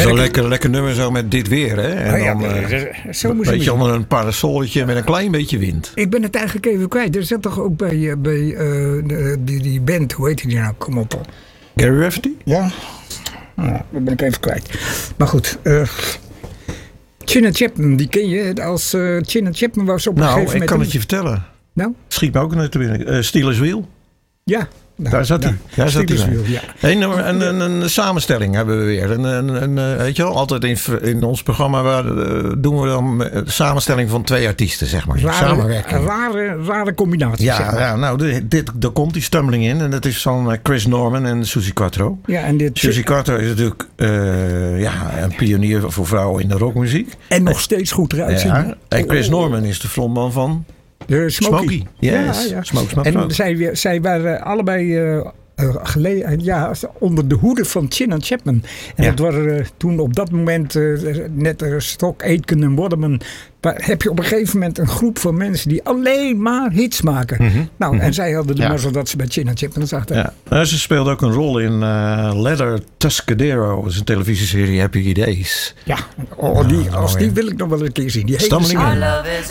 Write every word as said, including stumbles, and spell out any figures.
Zo'n lekker, lekker nummer zo met dit weer, hè? En Oh ja, dan uh, zo een moest beetje het. onder een parasolletje met een klein beetje wind. Ik ben het eigenlijk even kwijt. Er zat toch ook bij, uh, bij uh, de, die, die band, hoe heet die nou? Kom op. Gary Rafferty? Ja. Oh, dat ben ik even kwijt. Maar goed. Uh, Chinna Chapman, die ken je. Als uh, Chinna Chapman was op een Nou, gegeven ik moment... kan een- het je vertellen. Nou? Schiet me ook net te binnen. Uh, Steelers Wheel. Ja. Nou, Daar zat hij. nou, Daar zat hij. Steelers Wheel, ja. Een, een, een, een, een samenstelling hebben we weer. Een, een, een, uh, weet je wel, altijd in, in ons programma waar, uh, doen we dan een samenstelling van twee artiesten, zeg maar. Rare, Samenwerking. rare, rare combinatie, Ja, zeg maar. ja, nou, dit, dit, daar komt die stumbling in. En dat is van uh, Chris Norman en Suzy Quatro. Ja, en dit... Suzy Quatro is natuurlijk uh, ja, een pionier voor vrouwen in de rockmuziek. En nog steeds goed eruit zien. Ja, en Chris Norman is de frontman van De Smokey. Smokey. Yes. Ja, ja. Smoke, smoke, En smoke. zij, zij waren allebei uh, uh, gele- ja, onder de hoede van Chinna Chapman. En Ja. dat waren uh, toen op dat moment uh, net uh, Stock, Aitken en Waterman. Maar heb je op een gegeven moment een groep van mensen die alleen maar hits maken. Mm-hmm. Nou, Mm-hmm. en zij hadden de Ja. mazzel dat ze bij Chinna Chapman zaten. Ja. Nou, ze speelde ook een rol in uh, Leather Tuscadero. Dat is een televisieserie Happy Days. Ja, oh, die, Oh, als ja. die wil ik nog wel een keer zien. Die hele Stumbling serie. in. Love is